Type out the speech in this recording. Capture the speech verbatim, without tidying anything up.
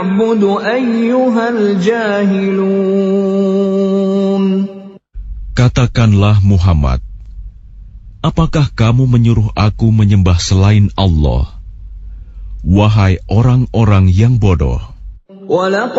Katakanlah Muhammad, apakah kamu menyuruh aku menyembah selain Allah? Wahai orang-orang yang bodoh.